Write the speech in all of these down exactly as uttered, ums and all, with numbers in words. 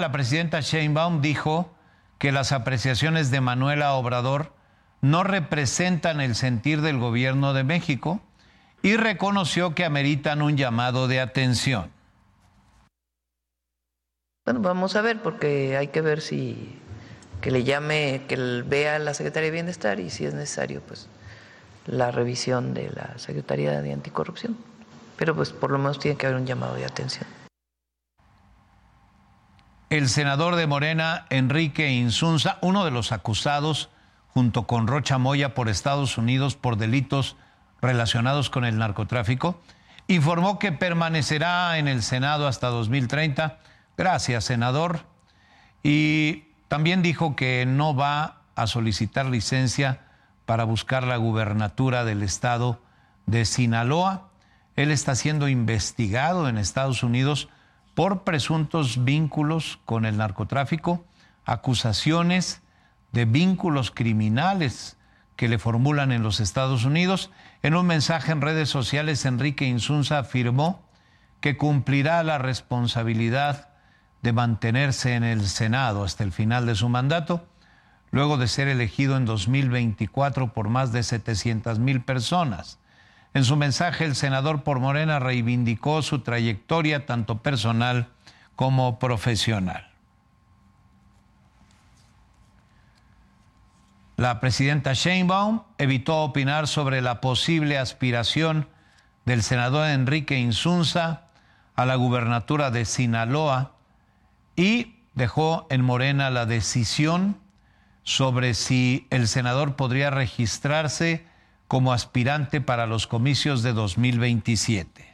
la presidenta Sheinbaum dijo que las apreciaciones de Manuela Obrador no representan el sentir del gobierno de México y reconoció que ameritan un llamado de atención. Bueno, vamos a ver, porque hay que ver si que le llame, que vea a la Secretaría de Bienestar y si es necesario, pues la revisión de la Secretaría de Anticorrupción. Pero pues por lo menos tiene que haber un llamado de atención. El senador de Morena, Enrique Insunza, uno de los acusados junto con Rocha Moya por Estados Unidos por delitos relacionados con el narcotráfico, informó que permanecerá en el Senado hasta dos mil treinta. Gracias, senador. Y también dijo que no va a solicitar licencia para buscar la gubernatura del estado de Sinaloa. Él está siendo investigado en Estados Unidos por presuntos vínculos con el narcotráfico, acusaciones de vínculos criminales que le formulan en los Estados Unidos. En un mensaje en redes sociales, Enrique Insunza afirmó que cumplirá la responsabilidad de mantenerse en el Senado hasta el final de su mandato, luego de ser elegido en dos mil veinticuatro por más de setecientas mil personas. En su mensaje, el senador por Morena reivindicó su trayectoria tanto personal como profesional. La presidenta Sheinbaum evitó opinar sobre la posible aspiración del senador Enrique Insunza a la gubernatura de Sinaloa y dejó en Morena la decisión sobre si el senador podría registrarse como aspirante para los comicios de dos mil veintisiete.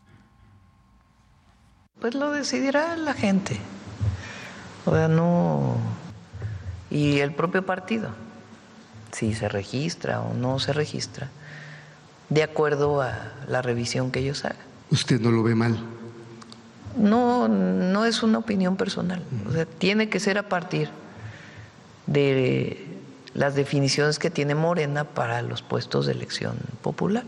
Pues lo decidirá la gente, o sea, no, y el propio partido, si se registra o no se registra, de acuerdo a la revisión que ellos hagan. ¿Usted no lo ve mal? No, no es una opinión personal, o sea, tiene que ser a partir de las definiciones que tiene Morena para los puestos de elección popular.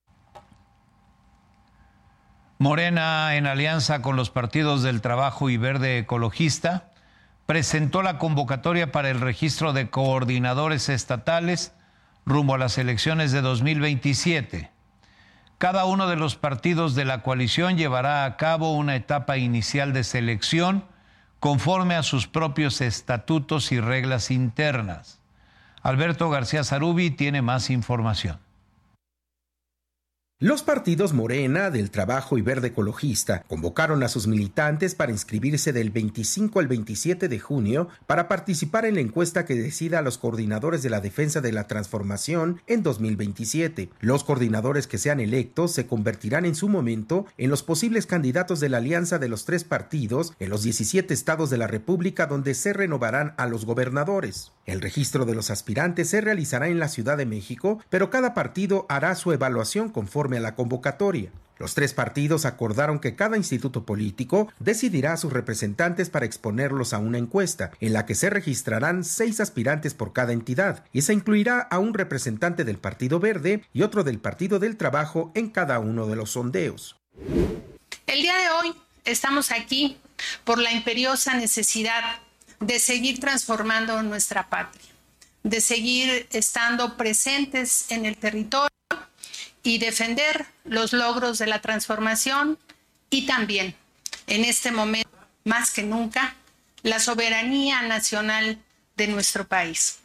Morena, en alianza con los partidos del Trabajo y Verde Ecologista, presentó la convocatoria para el registro de coordinadores estatales rumbo a las elecciones de dos mil veintisiete. Cada uno de los partidos de la coalición llevará a cabo una etapa inicial de selección conforme a sus propios estatutos y reglas internas. Alberto García Zarubi tiene más información. Los partidos Morena, del Trabajo y Verde Ecologista convocaron a sus militantes para inscribirse del veinticinco al veintisiete de junio para participar en la encuesta que decida a los coordinadores de la defensa de la transformación en dos mil veintisiete. Los coordinadores que sean electos se convertirán en su momento en los posibles candidatos de la alianza de los tres partidos en los diecisiete estados de la República donde se renovarán a los gobernadores. El registro de los aspirantes se realizará en la Ciudad de México, pero cada partido hará su evaluación conforme a la convocatoria. Los tres partidos acordaron que cada instituto político decidirá a sus representantes para exponerlos a una encuesta, en la que se registrarán seis aspirantes por cada entidad, y se incluirá a un representante del Partido Verde y otro del Partido del Trabajo en cada uno de los sondeos. El día de hoy estamos aquí por la imperiosa necesidad de seguir transformando nuestra patria, de seguir estando presentes en el territorio y defender los logros de la transformación y también, en este momento, más que nunca, la soberanía nacional de nuestro país.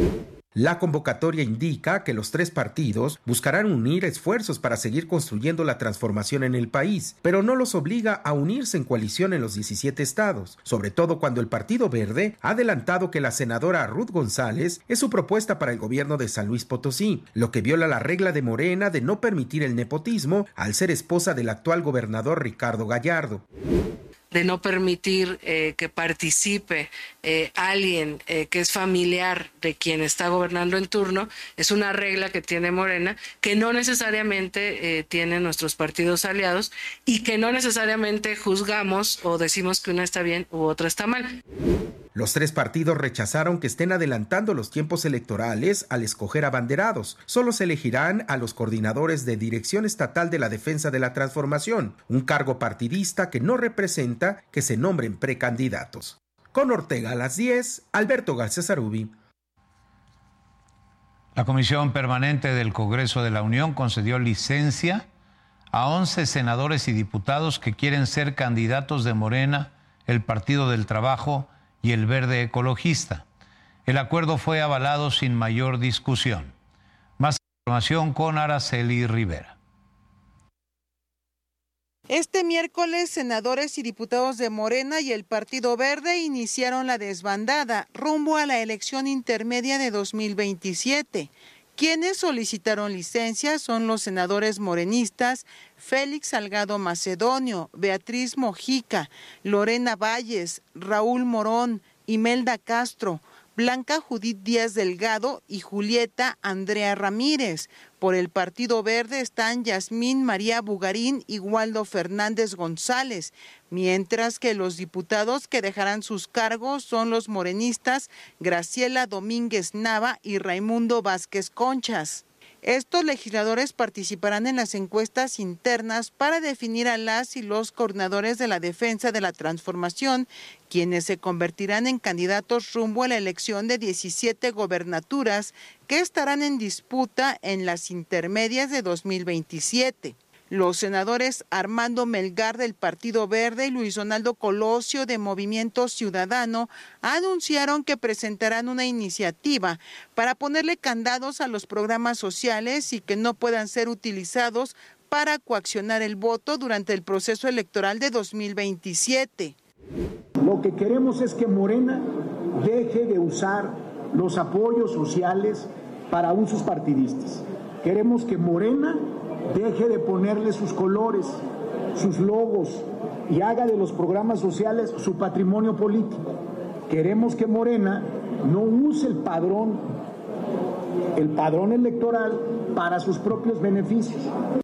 La convocatoria indica que los tres partidos buscarán unir esfuerzos para seguir construyendo la transformación en el país, pero no los obliga a unirse en coalición en los diecisiete estados, sobre todo cuando el Partido Verde ha adelantado que la senadora Ruth González es su propuesta para el gobierno de San Luis Potosí, lo que viola la regla de Morena de no permitir el nepotismo al ser esposa del actual gobernador Ricardo Gallardo. De no permitir eh, que participe eh, alguien eh, que es familiar de quien está gobernando en turno, es una regla que tiene Morena, que no necesariamente eh, tienen nuestros partidos aliados y que no necesariamente juzgamos o decimos que una está bien u otra está mal. Los tres partidos rechazaron que estén adelantando los tiempos electorales al escoger abanderados. Solo se elegirán a los coordinadores de Dirección Estatal de la Defensa de la Transformación, un cargo partidista que no representa que se nombren precandidatos. Con Ortega a las diez, Alberto García Zarubi. La Comisión Permanente del Congreso de la Unión concedió licencia a once senadores y diputados que quieren ser candidatos de Morena, el Partido del Trabajo y el Verde Ecologista. El acuerdo fue avalado sin mayor discusión. Más información con Araceli Rivera. Este miércoles, senadores y diputados de Morena y el Partido Verde iniciaron la desbandada rumbo a la elección intermedia de dos mil veintisiete. Quienes solicitaron licencia son los senadores morenistas Félix Salgado Macedonio, Beatriz Mojica, Lorena Valles, Raúl Morón, Imelda Castro, Blanca Judith Díaz Delgado y Julieta Andrea Ramírez. Por el Partido Verde están Yasmín María Bugarín y Waldo Fernández González, mientras que los diputados que dejarán sus cargos son los morenistas Graciela Domínguez Nava y Raimundo Vázquez Conchas. Estos legisladores participarán en las encuestas internas para definir a las y los coordinadores de la defensa de la transformación, quienes se convertirán en candidatos rumbo a la elección de diecisiete gobernaturas que estarán en disputa en las intermedias de dos mil veintisiete. Los senadores Armando Melgar del Partido Verde y Luis Donaldo Colosio de Movimiento Ciudadano anunciaron que presentarán una iniciativa para ponerle candados a los programas sociales y que no puedan ser utilizados para coaccionar el voto durante el proceso electoral de dos mil veintisiete. Lo que queremos es que Morena deje de usar los apoyos sociales para usos partidistas. Queremos que Morena deje de ponerle sus colores, sus logos y haga de los programas sociales su patrimonio político. Queremos que Morena no use el padrón, el padrón electoral para sus propios beneficios.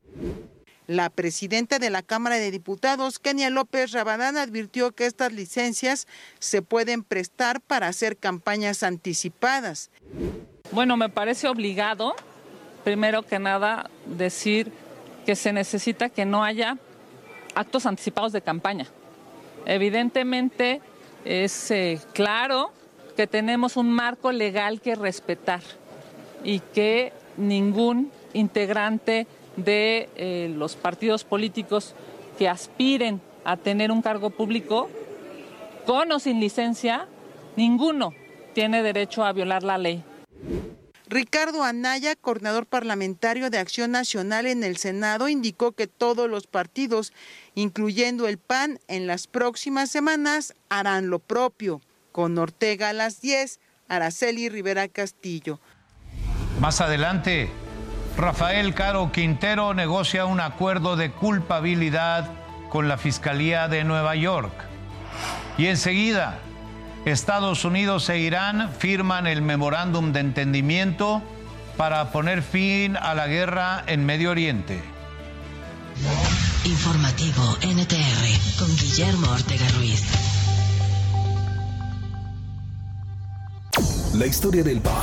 La presidenta de la Cámara de Diputados, Kenia López Rabadán, advirtió que estas licencias se pueden prestar para hacer campañas anticipadas. Bueno, me parece obligado, primero que nada, decir que se necesita que no haya actos anticipados de campaña. Evidentemente es eh, claro que tenemos un marco legal que respetar y que ningún integrante de eh, los partidos políticos que aspiren a tener un cargo público, con o sin licencia, ninguno tiene derecho a violar la ley. Ricardo Anaya, coordinador parlamentario de Acción Nacional en el Senado, indicó que todos los partidos, incluyendo el P A N, en las próximas semanas harán lo propio. Con Ortega a las diez, Araceli Rivera Castillo. Más adelante, Rafael Caro Quintero negocia un acuerdo de culpabilidad con la Fiscalía de Nueva York. Y enseguida, Estados Unidos e Irán firman el memorándum de entendimiento para poner fin a la guerra en Medio Oriente. Informativo N T R con Guillermo Ortega Ruiz. La historia del pop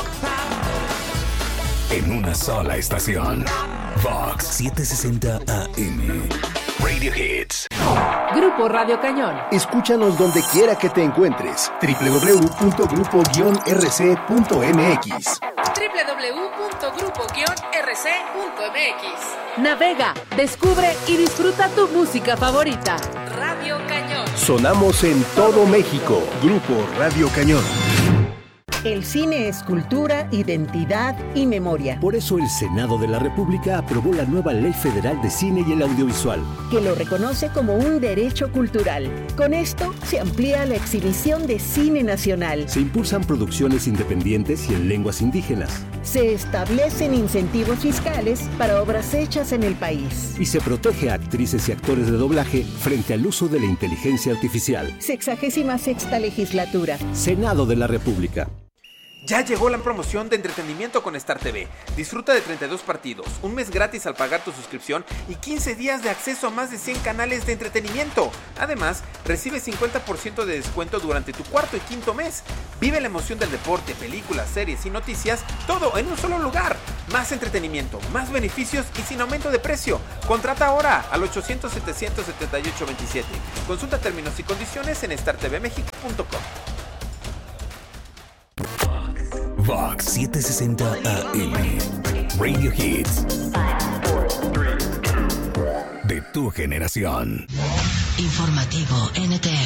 en una sola estación. Vox setecientos sesenta A M. Radio Hits. Grupo Radio Cañón. Escúchanos donde quiera que te encuentres. doble u doble u doble u punto grupo guion r c punto m x. doble u doble u doble u punto grupo guion r c punto m x. Navega, descubre y disfruta tu música favorita. Radio Cañón. Sonamos en todo México. Grupo Radio Cañón. El cine es cultura, identidad y memoria. Por eso el Senado de la República aprobó la nueva Ley Federal de Cine y el Audiovisual, que lo reconoce como un derecho cultural. Con esto se amplía la exhibición de cine nacional. Se impulsan producciones independientes y en lenguas indígenas. Se establecen incentivos fiscales para obras hechas en el país. Y se protege a actrices y actores de doblaje frente al uso de la inteligencia artificial. Sexagésima sexta legislatura. Senado de la República. Ya llegó la promoción de entretenimiento con Star T V. Disfruta de treinta y dos partidos, un mes gratis al pagar tu suscripción y quince días de acceso a más de cien canales de entretenimiento. Además, recibe cincuenta por ciento de descuento durante tu cuarto y quinto mes. Vive la emoción del deporte, películas, series y noticias, todo en un solo lugar. Más entretenimiento, más beneficios y sin aumento de precio. Contrata ahora al ochocientos, setecientos setenta y ocho, veintisiete. Consulta términos y condiciones en star t v mexico punto com. Vox setecientos sesenta A M. Radio Hits. De tu generación. Informativo N T R.